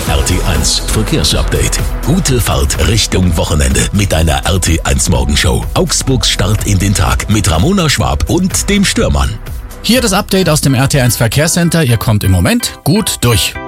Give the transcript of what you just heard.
RT1 Verkehrsupdate. Gute Fahrt Richtung Wochenende mit einer RT1 Morgenshow. Augsburgs Start in den Tag mit Ramona Schwab und dem Störmann. Hier das Update aus dem RT1 Verkehrscenter. Ihr kommt im Moment gut durch.